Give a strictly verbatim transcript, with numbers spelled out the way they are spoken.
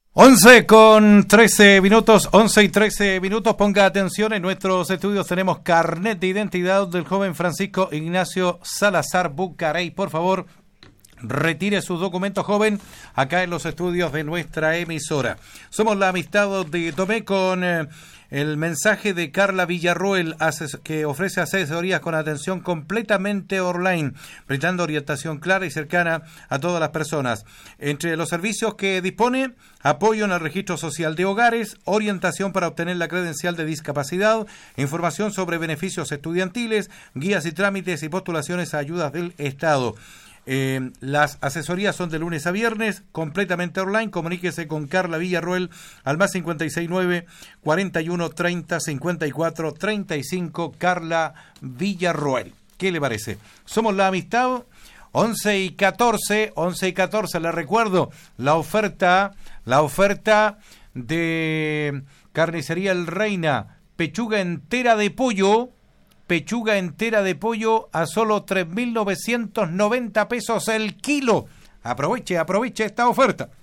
once con trece minutos, once y trece minutos, ponga atención, en nuestros estudios tenemos carnet de identidad del joven Francisco Ignacio Salazar Bucarey. Por favor, retire sus documentos, joven, acá en los estudios de nuestra emisora. Somos la amistad de Tomé con eh, el mensaje de Carla Villarroel, que ofrece asesorías con atención completamente online, brindando orientación clara y cercana a todas las personas. Entre los servicios que dispone, apoyo en el registro social de hogares, orientación para obtener la credencial de discapacidad, información sobre beneficios estudiantiles, guías y trámites y postulaciones a ayudas del Estado. Eh, las asesorías son de lunes a viernes, completamente online. Comuníquese con Carla Villarroel al más cincuenta y seis nueve, cuarenta y uno, treinta, cincuenta y cuatro, treinta y cinco, Carla Villarroel. ¿Qué le parece? Somos la amistad. once y catorce, once y catorce, le recuerdo la oferta, la oferta de Carnicería El Reina, pechuga entera de pollo, pechuga entera de pollo a solo tres mil novecientos noventa pesos el kilo. Aproveche, aproveche esta oferta.